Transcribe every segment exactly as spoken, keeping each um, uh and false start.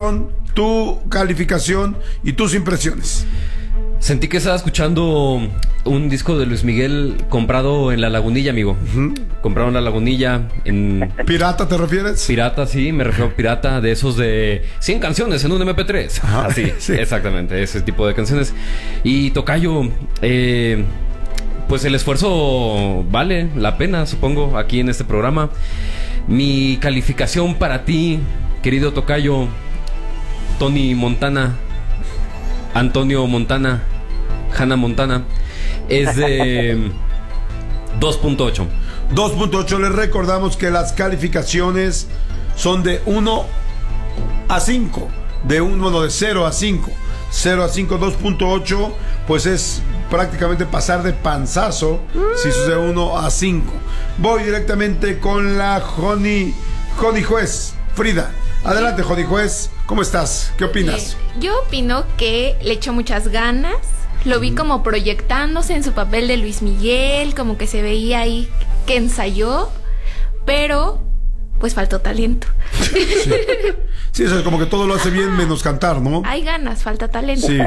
canción, tu calificación y tus impresiones. Sentí que estaba escuchando un disco de Luis Miguel comprado en La Lagunilla, amigo. Uh-huh. Comprado en La Lagunilla en... ¿Pirata te refieres? Pirata, sí, me refiero a pirata, de esos de cien canciones en un eme pe tres. Ajá. Así, sí. Exactamente, ese tipo de canciones. Y tocayo, eh, pues el esfuerzo vale la pena, supongo, aquí en este programa. Mi calificación para ti, querido tocayo, Tony Montana, Antonio Montana, Hannah Montana, es de dos punto ocho. dos punto ocho. Les recordamos que las calificaciones son de uno a cinco. De uno, no, de cero a cinco. cero a cinco, dos punto ocho, pues es prácticamente pasar de panzazo si es de uno a cinco. Voy directamente con la Joni, Joni Juez, Frida. Adelante, Joni Juez, ¿cómo estás? ¿Qué opinas? Eh, yo opino que le echó muchas ganas. Lo vi como proyectándose en su papel de Luis Miguel, como que se veía ahí que ensayó, pero pues faltó talento. Sí, sí, eso es como que todo lo hace bien menos cantar, ¿no? Hay ganas, falta talento. Sí.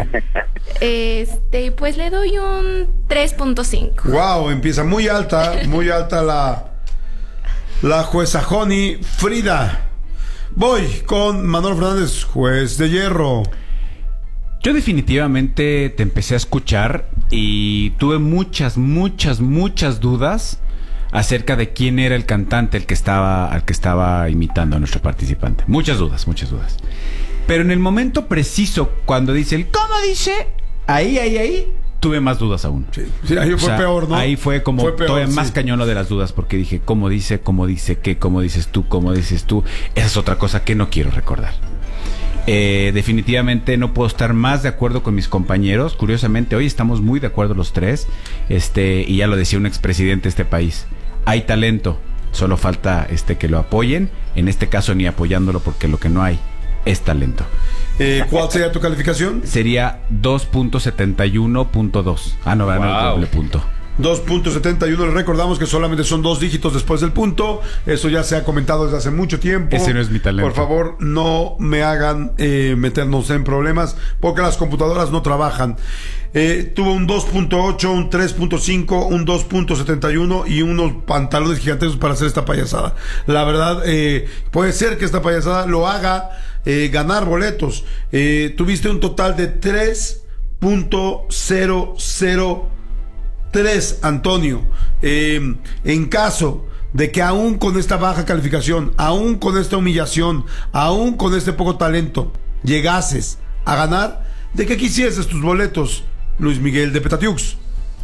Este, pues le doy un tres punto cinco. Wow, empieza muy alta, muy alta la la jueza Joni. Frida. Voy con Manolo Fernández, juez de hierro. Yo definitivamente te empecé a escuchar y tuve muchas, muchas, muchas dudas acerca de quién era el cantante el que estaba, al que estaba imitando a nuestro participante. Muchas dudas, muchas dudas. Pero en el momento preciso, cuando dice el ¿cómo dice? Ahí, ahí, ahí, tuve más dudas aún. Sí, sí, ahí fue o sea, peor, ¿no? Ahí fue como fue peor, todavía sí. más cañón lo de las dudas, porque dije, ¿cómo dice? ¿Cómo dice? ¿Qué? ¿Cómo dices tú? ¿Cómo dices tú? Esa es otra cosa que no quiero recordar. Eh, definitivamente no puedo estar más de acuerdo con mis compañeros. Curiosamente, hoy estamos muy de acuerdo los tres. Este, y ya lo decía un expresidente de este país. Hay talento, solo falta este que lo apoyen. En este caso ni apoyándolo, porque lo que no hay es talento. Eh, ¿Cuál sería tu calificación? Sería dos punto setenta y uno punto dos. Ah, no, van al doble punto. dos punto setenta y uno. Les recordamos que solamente son dos dígitos después del punto. Eso ya se ha comentado desde hace mucho tiempo. Ese no es mi talento. Por favor, no me hagan eh, meternos en problemas, porque las computadoras no trabajan. Eh, tuvo un dos punto ocho, un tres punto cinco, un dos punto setenta y uno y unos pantalones gigantescos para hacer esta payasada. La verdad, eh, puede ser que esta payasada lo haga eh, ganar boletos. Eh, tuviste un total de tres punto cero cero tres, Antonio. Eh, en caso de que aún con esta baja calificación, aún con esta humillación, aún con este poco talento, llegases a ganar, ¿de qué quisieses tus boletos, Luis Miguel de Petatiux?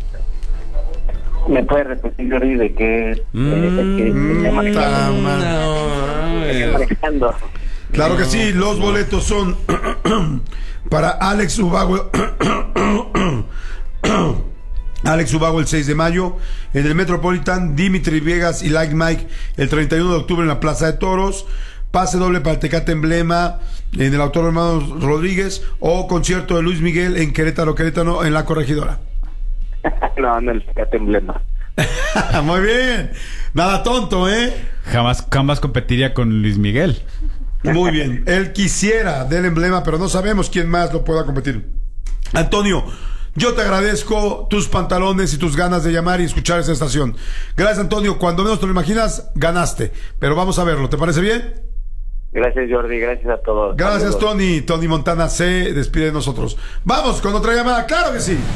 ¿Me puedes repetir, Jordi, de qué? Manejando. Claro que sí, los boletos son para Alex Ubago. Alex Ubago el seis de mayo en el Metropolitan, Dimitri Vegas y Like Mike el treinta y uno de octubre en la Plaza de Toros, pase doble para el Tecate Emblema en el Autor Hermanos Rodríguez, o concierto de Luis Miguel en Querétaro, Querétaro en la Corregidora. No, en el Tecate Emblema. Muy bien, nada tonto, ¿eh? Jamás, jamás competiría con Luis Miguel. Muy bien, él quisiera del Emblema, pero no sabemos quién más lo pueda competir. Antonio, yo te agradezco tus pantalones y tus ganas de llamar y escuchar esa estación. Gracias, Antonio. Cuando menos te lo imaginas, ganaste. Pero vamos a verlo. ¿Te parece bien? Gracias, Jordi. Gracias a todos. Gracias, Saludos. Tony. Tony Montana se despide de nosotros. Vamos con otra llamada. ¡Claro que sí!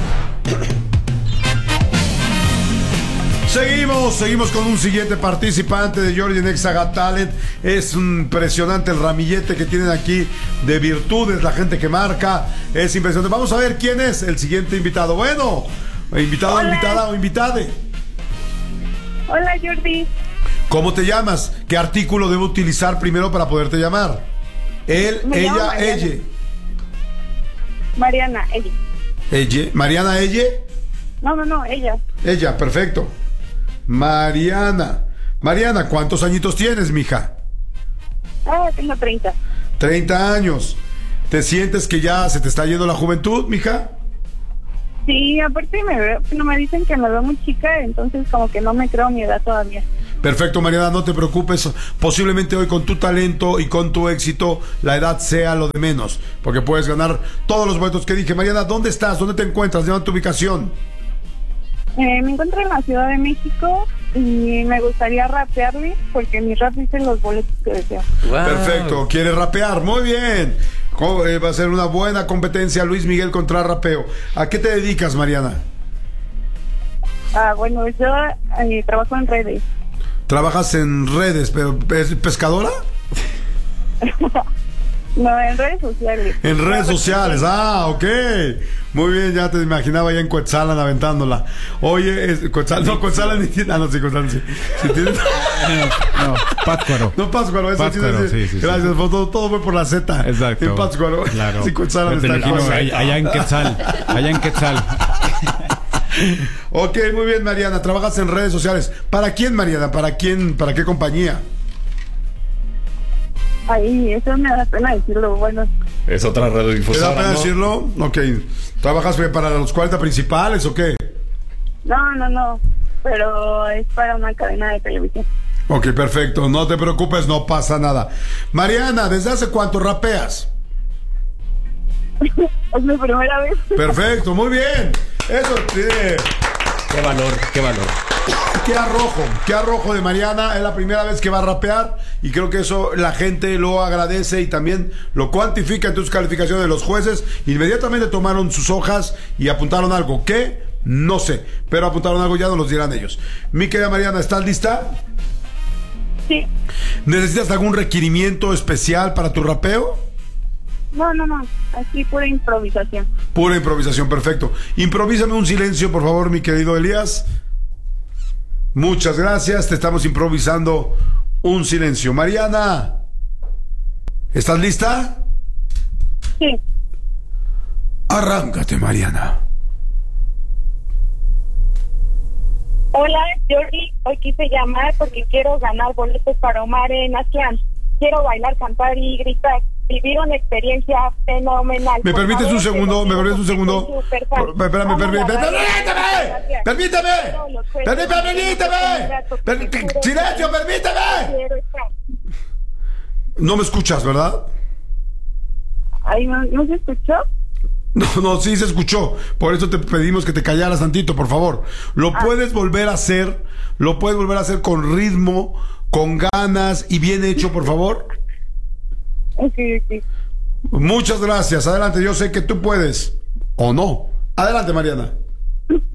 Seguimos, seguimos con un siguiente participante de Jordi Nexa Got Talent. Es impresionante el ramillete que tienen aquí de virtudes, la gente que marca. Es impresionante. Vamos a ver quién es el siguiente invitado. Bueno, invitado, Hola. invitada o invitade. Hola, Jordi. ¿Cómo te llamas? ¿Qué artículo debo utilizar primero para poderte llamar? Él, Me llamo ella, Mariana. ella. Mariana, ella. Ella. Mariana, ella. No, no, no, ella. Ella, perfecto. Mariana. Mariana, ¿cuántos añitos tienes, mija? Ah, tengo treinta. treinta años. ¿Te sientes que ya se te está yendo la juventud, mija? Sí, aparte me veo, no me dicen que me veo muy chica, entonces como que no me creo mi edad todavía. Perfecto, Mariana, no te preocupes. Posiblemente hoy con tu talento y con tu éxito, la edad sea lo de menos, porque puedes ganar todos los boletos que dije. Mariana, ¿dónde estás? ¿Dónde te encuentras? Dame tu ubicación. Eh, me encuentro en la Ciudad de México y me gustaría rapearle porque mi rap dice los boletos que deseo. Wow. Perfecto, ¿quieres rapear? Muy bien. Co- eh, Va a ser una buena competencia Luis Miguel contra rapeo. ¿A qué te dedicas, Mariana? Ah, bueno, yo eh, trabajo en redes. ¿Trabajas en redes, pero es pescadora? No, en redes sociales. En redes sociales, ah, ok. Muy bien, ya te imaginaba ya en Cuetzalan aventándola. Oye, es, Cuetzalan, no, Cuetzalan ni tiene. Ah, no, sí, Cuetzalan sí. Sí tiene- No, Pátzcuaro. No, Pátzcuaro, eso Pátzcuaro, sí, sí, sí, Gracias, sí. pues, todo, todo fue por la Z. Exacto. En Pátzcuaro. Claro. Sí, Cuetzalan Me está en imagino, Cuetzalan. allá, allá en Quetzal. Allá en Quetzal. Ok, muy bien, Mariana. Trabajas en redes sociales. ¿Para quién, Mariana? ¿Para quién? ¿Para qué compañía? Ay, eso me da pena decirlo. Bueno, Es otra ¿Te da radiodifusora, pena ¿no? decirlo? Ok. ¿Trabajas para los cuarenta principales o qué? no, no, no. Pero es para una cadena de televisión. Ok, perfecto. No te preocupes, no pasa nada. Mariana, ¿desde hace cuánto rapeas? Es mi primera vez. Perfecto, muy bien. Eso tiene... Qué valor, qué valor. Qué arrojo, qué arrojo de Mariana. Es la primera vez que va a rapear y creo que eso la gente lo agradece y también lo cuantifica en tus calificaciones de los jueces. Inmediatamente tomaron sus hojas y apuntaron algo. ¿Qué? No sé, pero apuntaron algo, ya nos los dirán ellos. Mi querida Mariana, ¿estás lista? Sí. ¿Necesitas algún requerimiento especial para tu rapeo? No, no, no. Así pura improvisación. Pura improvisación, perfecto. Improvísame un silencio, por favor, mi querido Elías. Muchas gracias, te estamos improvisando un silencio. Mariana, ¿estás lista? Sí. Arráncate, Mariana. Hola, Jordi. Hoy quise llamar porque quiero ganar boletos para Omar en Aztlán. Quiero bailar, cantar y gritar. Vivir una experiencia fenomenal. ¿Me Por permites favor, un segundo? te ¿Me lo permites un pido segundo? porque soy superfan. Por- Espérame, Vamos permíteme. a bailar. ¡Permíteme! Gracias. ¡Permíteme! Todos los jueces. ¡Permíteme! ¡Permíteme! Per- ¡Silencio! ¡Permíteme! Quiero estar. No me escuchas, ¿verdad? Ay, ¿no, ¿no se escuchó? No, no, sí se escuchó. Por eso te pedimos que te callaras tantito, por favor. Lo puedes volver a hacer. Lo puedes volver a hacer con ritmo, con ganas y bien hecho, por favor. Sí, sí. Muchas gracias. Adelante, yo sé que tú puedes. ¿O no? Adelante, Mariana.